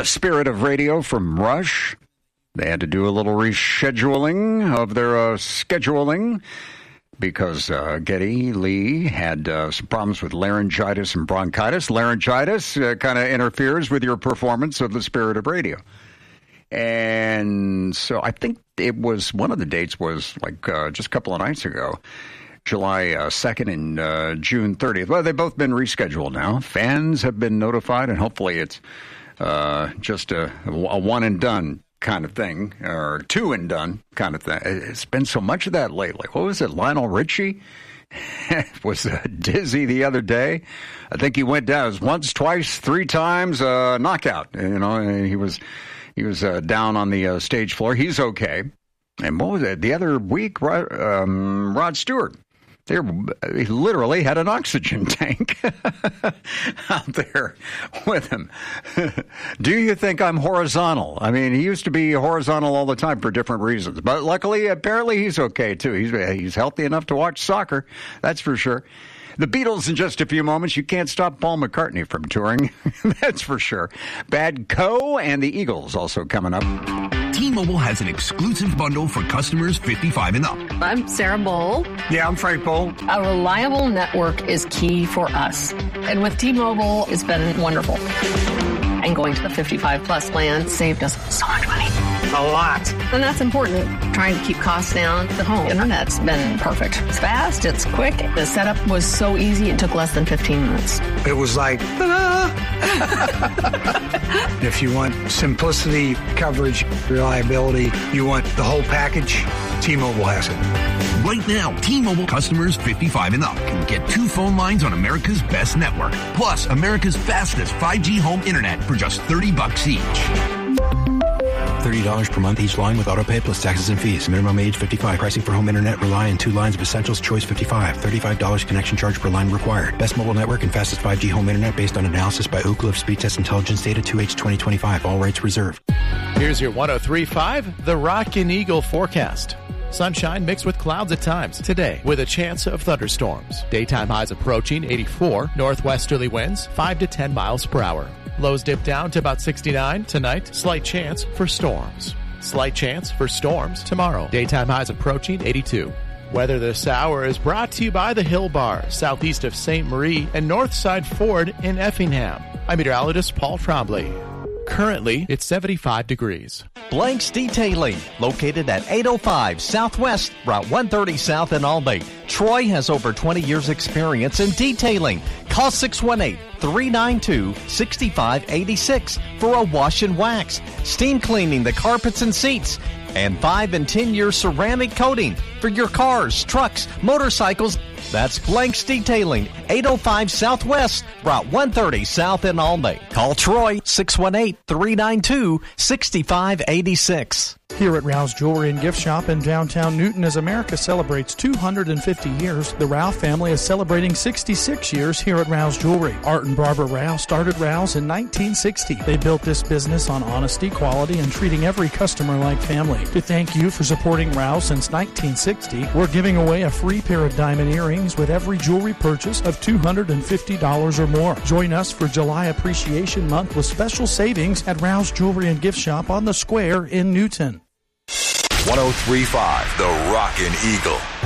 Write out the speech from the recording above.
The Spirit of Radio from Rush. They had to do a little rescheduling of their scheduling because Geddy Lee had some problems with laryngitis and bronchitis. Laryngitis kind of interferes with your performance of The Spirit of Radio. And so I think it was, one of the dates was like just a couple of nights ago, July 2nd and June 30th. Well, they've both been rescheduled now. Fans have been notified, and hopefully it's just a one and done kind of thing, or two and done kind of thing. It's been so much of that lately. What was it, Lionel Richie? Was dizzy the other day. I think he went down. It was once, twice, three times, knockout. You know, he was down on the stage floor. He's okay. And what was it? The other week, Rod Stewart. He literally had an oxygen tank out there with him. Do you think I'm horizontal? I mean, he used to be horizontal all the time for different reasons. But luckily, apparently, he's okay, too. He's healthy enough to watch soccer. That's for sure. The Beatles in just a few moments. You can't stop Paul McCartney from touring. That's for sure. Bad Co. and the Eagles also coming up. T-Mobile has an exclusive bundle for customers 55 and up. I'm Sarah Bowl. Yeah, I'm Frank Bowl. A reliable network is key for us. And with T-Mobile, it's been wonderful. And going to the 55-plus plan saved us so much money. A lot. And that's important. Trying to keep costs down. The home internet's been perfect. It's fast. It's quick. The setup was so easy. It took less than 15 minutes. It was like, ta-da! If you want simplicity, coverage, reliability, you want the whole package, T-Mobile has it. Right now, T-Mobile customers 55 and up can get 2 phone lines on America's best network, plus America's fastest 5G home internet for just $30 each. $30 per month each line with autopay plus taxes and fees. Minimum age 55. Pricing for home internet rely on 2 lines of Essentials Choice 55. $35 connection charge per line required. Best mobile network and fastest 5G home internet based on analysis by Ookla of Speed Test Intelligence data 2H 2025. All rights reserved. Here's your 103.5, the Rock and Eagle forecast. Sunshine mixed with clouds at times today with a chance of thunderstorms. Daytime highs approaching 84. Northwesterly winds 5 to 10 miles per hour. Lows dip down to about 69 tonight. Slight chance for storms. Slight chance for storms tomorrow. Daytime highs approaching 82. Weather this hour is brought to you by the Hill Bar, southeast of St. Marie and Northside Ford in Effingham. I'm meteorologist Paul Trombley. Currently, it's 75 degrees. Blanks Detailing, located at 805 Southwest, Route 130 South in Albany. Troy has over 20 years experience in detailing. Call 618-392-6586 for a wash and wax, steam cleaning the carpets and seats, and 5 and 10-year ceramic coating for your cars, trucks, motorcycles. That's Blanks Detailing, 805 Southwest, Route 130 South in Albany. Call Troy, 618-392-6586. Here at Rouse Jewelry and Gift Shop in downtown Newton, as America celebrates 250 years, the Rouse family is celebrating 66 years here at Rouse Jewelry. Art and Barbara Rouse started Rouse in 1960. They built this business on honesty, quality, and treating every customer like family. To thank you for supporting Rouse since 1960, we're giving away a free pair of diamond earrings with every jewelry purchase of $250 or more. Join us for July Appreciation Month with special savings at Rouse Jewelry and Gift Shop on the Square in Newton. 103.5, The Rockin' Eagle.